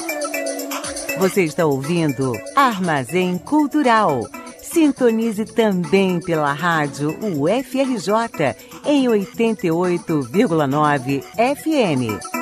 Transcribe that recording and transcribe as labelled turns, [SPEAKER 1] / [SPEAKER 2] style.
[SPEAKER 1] Você está ouvindo Armazém Cultural. Sintonize também pela rádio UFRJ em 88,9 FM.